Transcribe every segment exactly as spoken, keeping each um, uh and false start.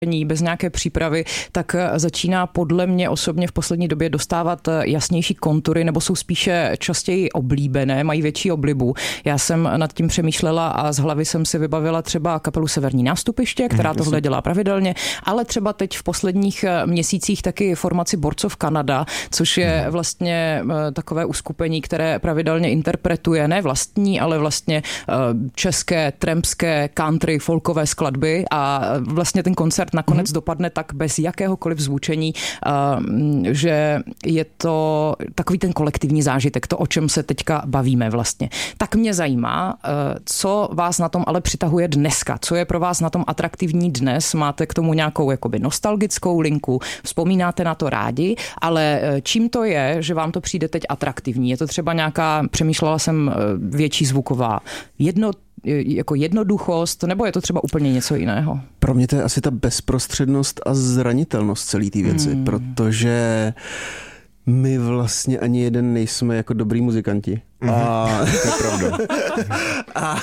bez nějaké přípravy, tak začíná podle mě osobně v poslední době dostávat jasnější kontury, nebo jsou spíše častěji oblíbené, mají větší oblibu. Já jsem nad tím přemýšlela a z hlavy jsem si vybavila třeba kapelu Severní nástupiště, která tohle dělá pravidelně, ale třeba teď v posledních měsících taky formaci Borcov Kanada, což je vlastně takové uskupení, které pravidelně interpretuje ne vlastní, ale vlastně české, trampské, country, folkové skladby a vlastně ten koncert nakonec mm-hmm. dopadne tak bez jakéhokoliv zvučení, že je to takový ten kolektivní zážitek, to, o čem se teďka bavíme vlastně. Tak mě zajímá, co vás na tom ale přitahuje dneska, co je pro vás na tom atraktivní dnes, máte k tomu nějakou jakoby nostalgickou linku, vzpomínáte na to rádi, ale čím to je, že vám to přijde teď atraktivní? Je to třeba nějaká, přemýšlela jsem, větší zvuková jedno jako jednoduchost, nebo je to třeba úplně něco jiného? Pro mě to je asi ta bezprostřednost a zranitelnost celé té věci, hmm. protože my vlastně ani jeden nejsme jako dobrý muzikanti. Mm-hmm. A to je pravda. a,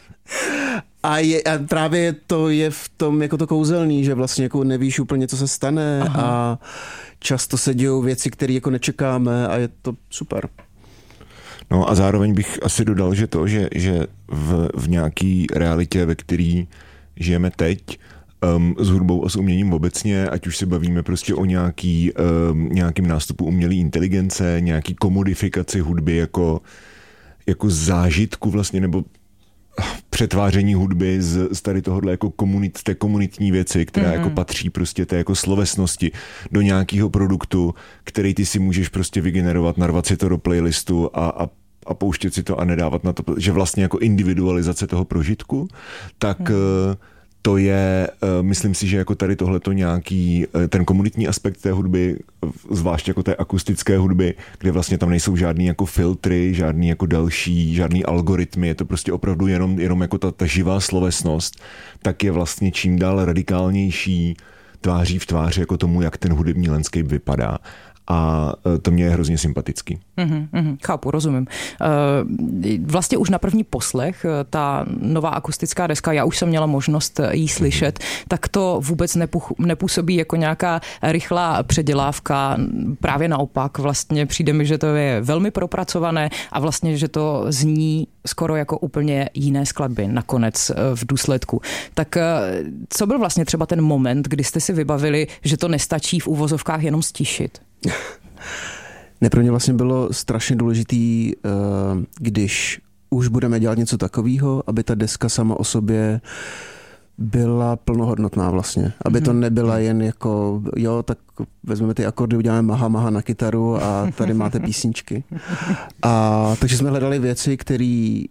a, je, a právě to je v tom jako to kouzelný, že vlastně jako nevíš úplně, co se stane. Aha. A často se dějou věci, které jako nečekáme a je to super. No a zároveň bych asi dodal, že to, že, že v, v nějaký realitě, ve který žijeme teď, um, s hudbou a s uměním obecně, ať už se bavíme prostě o nějaký, um, nějakým nástupu umělé inteligence, nějaký komodifikaci hudby jako, jako zážitku vlastně, nebo přetváření hudby z, z tady tohohle jako komunit, té komunitní věci, která mm-hmm. jako patří prostě té jako slovesnosti do nějakého produktu, který ty si můžeš prostě vygenerovat, narvat si to do playlistu a, a a pouštět si to a nedávat na to, že vlastně jako individualizace toho prožitku, tak hmm. to je, myslím si, že jako tady tohleto nějaký, ten komunitní aspekt té hudby, zvlášť jako té akustické hudby, kde vlastně tam nejsou žádný jako filtry, žádný jako další, žádný algoritmy, je to prostě opravdu jenom, jenom jako ta, ta živá slovesnost, tak je vlastně čím dál radikálnější tváří v tváři jako tomu, jak ten hudební landscape vypadá. A to mě je hrozně sympatický. Mm-hmm, mm-hmm, chápu, rozumím. Vlastně už na první poslech ta nová akustická deska, já už jsem měla možnost jí slyšet, mm-hmm. tak to vůbec nepůsobí jako nějaká rychlá předělávka. Právě naopak, vlastně přijde mi, že to je velmi propracované a vlastně, že to zní skoro jako úplně jiné skladby nakonec v důsledku. Tak co byl vlastně třeba ten moment, kdy jste si vybavili, že to nestačí v uvozovkách jenom stišit? Ne, pro mě vlastně bylo strašně důležitý, když už budeme dělat něco takového, aby ta deska sama o sobě byla plnohodnotná vlastně. Aby mm-hmm. to nebyla jen jako, jo, tak vezmeme ty akordy, uděláme maha, maha na kytaru a tady máte písničky. A takže jsme hledali věci, které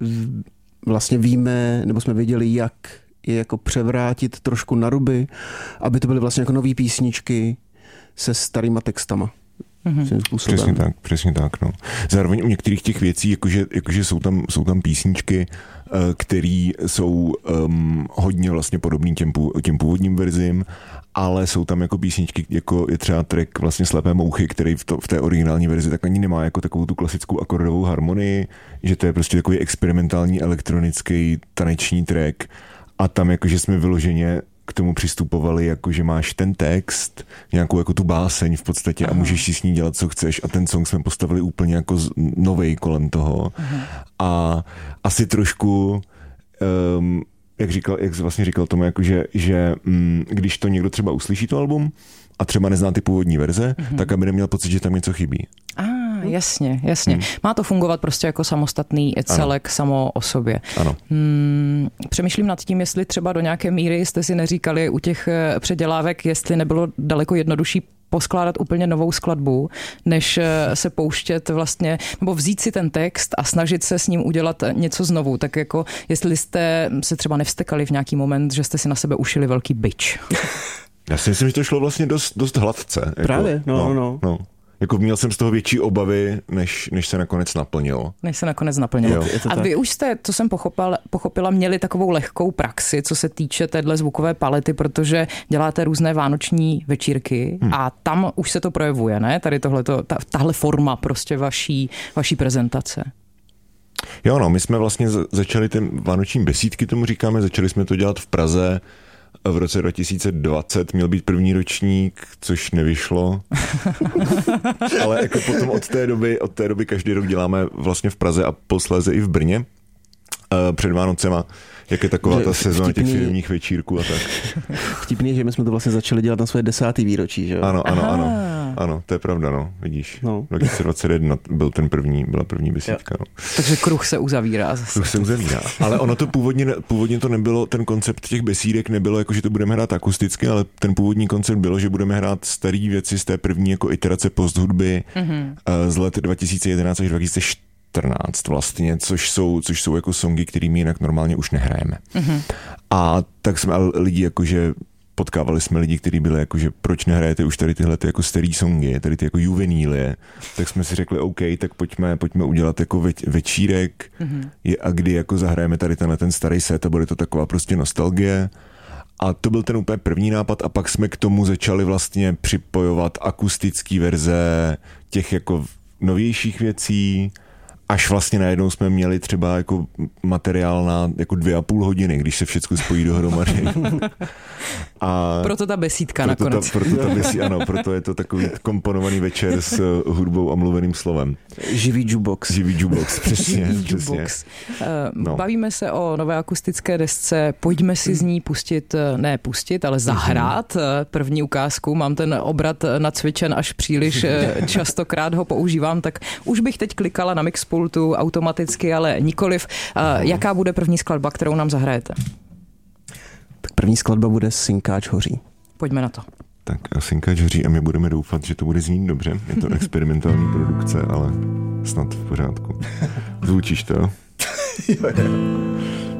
vlastně víme, nebo jsme věděli, jak je jako převrátit trošku na ruby, aby to byly vlastně jako nový písničky se starýma textama. Mm-hmm. Přesně tak, přesně tak. No. Zároveň u některých těch věcí, jakože, jakože jsou, tam, jsou tam písničky, které jsou um, hodně vlastně podobný těm, těm původním verzím, ale jsou tam jako písničky, jako je třeba track vlastně Slepé mouchy, který v, to, v té originální verzi tak ani nemá jako takovou tu klasickou akordovou harmonii, že to je prostě takový experimentální elektronický taneční track a tam jakože jsme vyloženě k tomu přistupovali, jako že máš ten text, nějakou jako tu báseň v podstatě Aha. a můžeš si s ní dělat, co chceš a ten song jsme postavili úplně jako novej kolem toho. Aha. A asi trošku um, jak říkal, jak vlastně říkal tomu, jako že, že um, když to někdo třeba uslyší to album a třeba nezná ty původní verze, Aha. tak aby neměl pocit, že tam něco chybí. Ah, jasně, jasně. Hmm. Má to fungovat prostě jako samostatný celek ano. samo o sobě. Ano. Hmm, přemýšlím nad tím, jestli třeba do nějaké míry jste si neříkali u těch předělávek, jestli nebylo daleko jednodušší poskládat úplně novou skladbu, než se pouštět vlastně, nebo vzít si ten text a snažit se s ním udělat něco znovu. Tak jako, jestli jste se třeba nevstekali v nějaký moment, že jste si na sebe ušili velký bič. Já si myslím, že to šlo vlastně dost, dost hladce. Právě, jako, no, no. no. no. Jako měl jsem z toho větší obavy, než, než se nakonec naplnilo. Než se nakonec naplnilo. A vy už jste, to jsem pochopila, pochopila, měli takovou lehkou praxi, co se týče téhle zvukové palety, protože děláte různé vánoční večírky hmm. a tam už se to projevuje, ne? Tady tohleto, ta, tahle forma prostě vaší, vaší prezentace. Jo, no, my jsme vlastně začali ty vánoční besídky, tomu říkáme, začali jsme to dělat v Praze V roce dva tisíce dvacet měl být první ročník, což nevyšlo. Ale jako potom od té doby, od té doby každý rok děláme vlastně v Praze a posléze i v Brně. Před Vánocema, jak je taková ta sezóna těch firmních večírků a tak. Vtipný, že my jsme to vlastně začali dělat na své desátý výročí, že jo? Ano, ano, Aha. ano. Ano, to je pravda, no, vidíš. No. dva tisíce dvacet jedna byl ten první, byla první besídka, no. Takže kruh se uzavírá zase. Kruh se uzavírá. Ale ono to původně, původně to nebylo, ten koncept těch besídek nebylo jako, že to budeme hrát akusticky, ale ten původní koncept bylo, že budeme hrát staré věci z té první jako iterace posthudby mm-hmm. z let dva tisíce jedenáct až dva tisíce čtrnáct vlastně, což jsou, což jsou jako songy, kterými jinak normálně už nehrajeme. Mm-hmm. A tak jsme lidi jakože potkávali jsme lidi, kteří byli jako, že proč nehrajete už tady tyhle ty jako starý songy, tady ty jako juvenílie, tak jsme si řekli OK, tak pojďme, pojďme udělat jako več, večírek mm-hmm. je, a kdy jako zahrajeme tady tenhle ten starý set a bude to taková prostě nostalgie. A to byl ten úplně první nápad a pak jsme k tomu začali vlastně připojovat akustický verze těch jako novějších věcí, až vlastně najednou jsme měli třeba jako materiál na jako dvě a půl hodiny, když se všechno spojí dohromady. A proto ta besídka proto nakonec. Ta, proto ta besídka, ano, proto je to takový komponovaný večer s hudbou a mluveným slovem. Živý jukebox. Živý jukebox, přesně. Živý přesně. jukebox. No. Bavíme se o nové akustické desce, pojďme si z ní pustit, ne pustit, ale zahrát první ukázku. Mám ten obrat nacvičen až příliš častokrát ho používám, tak už bych teď klikala na mixpultu automaticky, ale nikoliv. Jaká bude první skladba, kterou nám zahrajete? Tak první skladba bude Synkáč hoří. Pojďme na to. Tak a Synkáč hoří a my budeme doufat, že to bude znít dobře. Je to experimentální produkce, ale snad v pořádku. Zvučíš to? Jo, jo.